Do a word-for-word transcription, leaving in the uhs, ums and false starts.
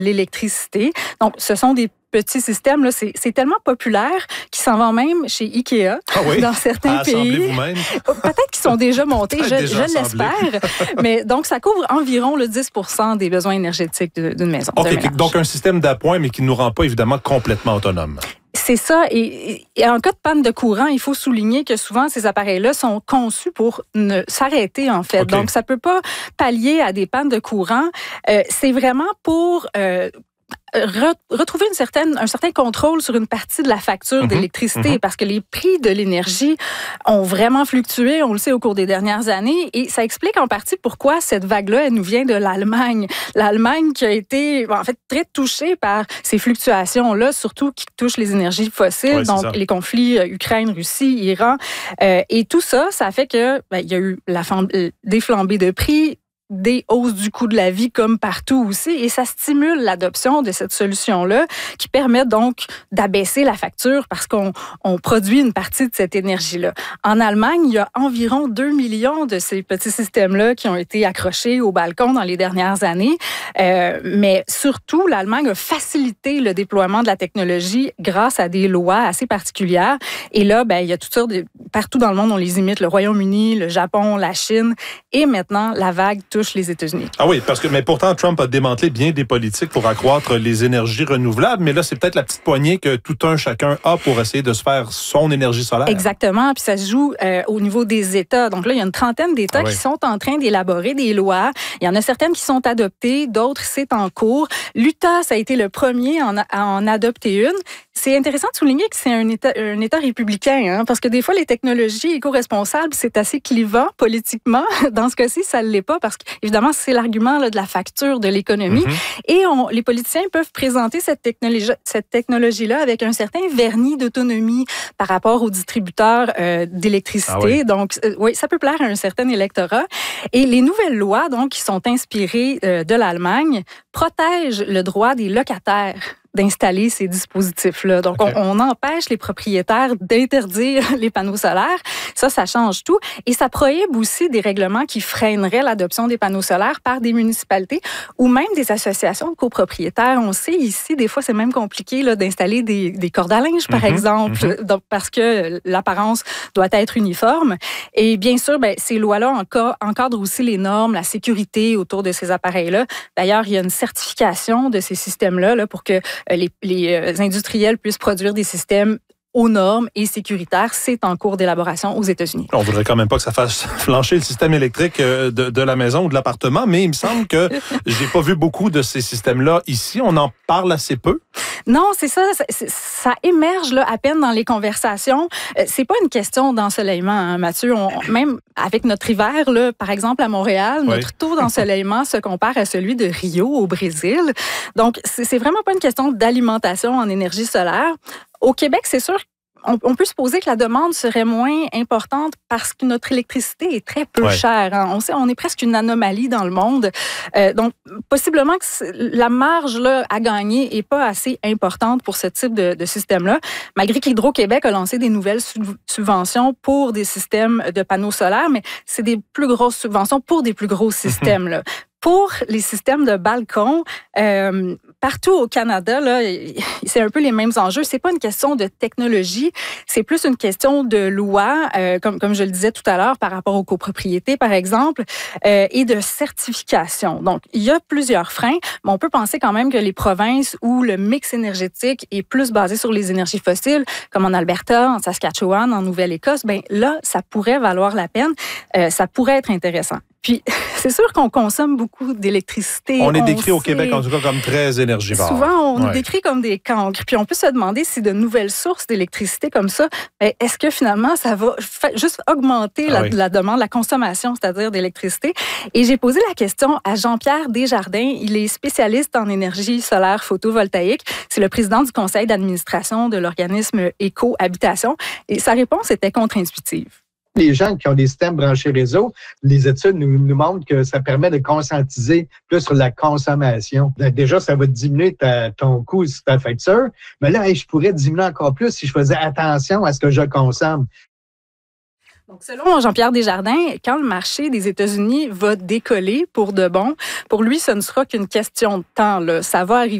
l'électricité. Donc, ce sont des petits systèmes, là, c'est, c'est tellement populaire qu'ils s'en vendent même chez Ikea, ah oui? dans certains à pays. Vous-même. Peut-être qu'ils sont déjà montés, je, déjà je l'espère. Mais donc, ça couvre environ le dix pour cent des besoins énergétiques de, d'une maison. OK, donc un système d'appoint, mais qui ne nous rend pas évidemment complètement autonomes. C'est ça. Et, et en cas de panne de courant, il faut souligner que souvent, ces appareils-là sont conçus pour ne s'arrêter, en fait. Okay. Donc, ça ne peut pas pallier à des pannes de courant. Euh, c'est vraiment pour... Euh, Re- retrouver une certaine, un certain contrôle sur une partie de la facture mm-hmm. d'électricité, mm-hmm. parce que les prix de l'énergie ont vraiment fluctué, on le sait, au cours des dernières années, et ça explique en partie pourquoi cette vague-là, elle nous vient de l'Allemagne. L'Allemagne qui a été, en fait, très touchée par ces fluctuations-là, surtout qui touchent les énergies fossiles, oui, donc les conflits euh, Ukraine, Russie, Iran, euh, et tout ça, ça fait que ben, il y a eu la fam- des flambées de prix, des hausses du coût de la vie comme partout aussi, et ça stimule l'adoption de cette solution-là qui permet donc d'abaisser la facture parce qu'on on produit une partie de cette énergie-là. En Allemagne, il y a environ deux millions de ces petits systèmes-là qui ont été accrochés au balcon dans les dernières années, euh, mais surtout, l'Allemagne a facilité le déploiement de la technologie grâce à des lois assez particulières, et là, ben, il y a toutes sortes de... Partout dans le monde, on les imite, le Royaume-Uni, le Japon, la Chine, et maintenant, la vague touche les États-Unis. Ah oui, parce que mais pourtant Trump a démantelé bien des politiques pour accroître les énergies renouvelables, mais là c'est peut-être la petite poignée que tout un chacun a pour essayer de se faire son énergie solaire. Exactement, puis ça se joue euh, au niveau des États. Donc là, il y a une trentaine d'États ah oui. qui sont en train d'élaborer des lois. Il y en a certaines qui sont adoptées, d'autres c'est en cours. L'Utah, ça a été le premier en, à en adopter une. C'est intéressant de souligner que c'est un État, un État républicain, hein, parce que des fois, les technologies éco-responsables, c'est assez clivant politiquement. Dans ce cas-ci, ça ne l'est pas, parce qu'évidemment, c'est l'argument là, de la facture de l'économie. Mm-hmm. Et on, les politiciens peuvent présenter cette technologie, cette technologie-là avec un certain vernis d'autonomie par rapport aux distributeurs euh, d'électricité. Ah oui. Donc, euh, oui, ça peut plaire à un certain électorat. Et les nouvelles lois, donc, qui sont inspirées euh, de l'Allemagne, protègent le droit des locataires d'installer ces dispositifs-là. Donc, okay. on, on empêche les propriétaires d'interdire les panneaux solaires. Ça, ça change tout. Et ça prohibe aussi des règlements qui freineraient l'adoption des panneaux solaires par des municipalités ou même des associations de copropriétaires. On sait ici, des fois, c'est même compliqué là, d'installer des, des cordes à linge, par mm-hmm. exemple, mm-hmm. donc, parce que l'apparence doit être uniforme. Et bien sûr, ben, ces lois-là encadrent aussi les normes, la sécurité autour de ces appareils-là. D'ailleurs, il y a une certification de ces systèmes-là là, pour que Les, les industriels puissent produire des systèmes aux normes et sécuritaires. C'est en cours d'élaboration aux États-Unis. On voudrait quand même pas que ça fasse flancher le système électrique de, de la maison ou de l'appartement, mais il me semble que j'ai pas vu beaucoup de ces systèmes-là ici. On en parle assez peu. Non, c'est ça. Ça, ça émerge là, à peine dans les conversations. C'est pas une question d'ensoleillement, hein, Mathieu. On, même avec notre hiver, là, par exemple à Montréal, oui. notre taux d'ensoleillement se compare à celui de Rio au Brésil. Donc, c'est, c'est vraiment pas une question d'alimentation en énergie solaire. Au Québec, c'est sûr On, on peut supposer que la demande serait moins importante parce que notre électricité est très peu ouais. chère. Hein. On sait, on est presque une anomalie dans le monde. Euh, donc, possiblement que la marge là, à gagner n'est pas assez importante pour ce type de, de système-là, malgré qu'Hydro-Québec a lancé des nouvelles subventions pour des systèmes de panneaux solaires, mais c'est des plus grosses subventions pour des plus gros systèmes. Là. Pour les systèmes de balcon, euh, partout au Canada, là, c'est un peu les mêmes enjeux. C'est pas une question de technologie, c'est plus une question de loi, euh, comme comme je le disais tout à l'heure, par rapport aux copropriétés, par exemple, euh, et de certification. Donc, il y a plusieurs freins, mais on peut penser quand même que les provinces où le mix énergétique est plus basé sur les énergies fossiles, comme en Alberta, en Saskatchewan, en Nouvelle-Écosse, ben là, ça pourrait valoir la peine, euh, ça pourrait être intéressant. Puis, c'est sûr qu'on consomme beaucoup d'électricité. On est décrit on au Québec, en tout cas, comme très énergivore. Souvent, on ouais. est décrit comme des cancres. Puis, on peut se demander si de nouvelles sources d'électricité comme ça, bien, est-ce que finalement, ça va juste augmenter ah la, oui. la demande, la consommation, c'est-à-dire d'électricité? Et j'ai posé la question à Jean-Pierre Desjardins. Il est spécialiste en énergie solaire photovoltaïque. C'est le président du conseil d'administration de l'organisme Éco-Habitation. Et sa réponse était contre-intuitive. Les gens qui ont des systèmes branchés réseau, les études nous, nous montrent que ça permet de conscientiser plus sur la consommation. Déjà, ça va diminuer ta, ton coût sur ta facture, mais là, hey, je pourrais diminuer encore plus si je faisais attention à ce que je consomme. Donc, selon Jean-Pierre Desjardins, quand le marché des États-Unis va décoller pour de bon, pour lui, ce ne sera qu'une question de temps, là. Ça va arriver.